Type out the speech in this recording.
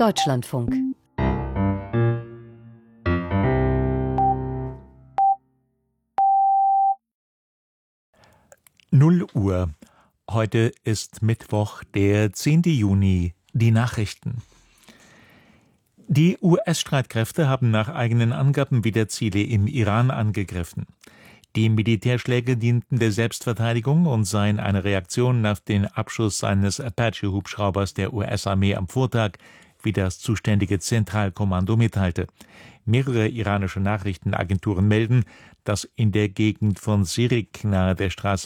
Deutschlandfunk. Null Uhr. Heute ist Mittwoch, der 10. Juni. Die Nachrichten. Die US-Streitkräfte haben nach eigenen Angaben wieder Ziele im Iran angegriffen. Die Militärschläge dienten der Selbstverteidigung und seien eine Reaktion auf den Abschuss eines Apache-Hubschraubers der US-Armee am Vortag, wie das zuständige Zentralkommando mitteilte. Mehrere iranische Nachrichtenagenturen melden, dass in der Gegend von Sirik nahe der Straße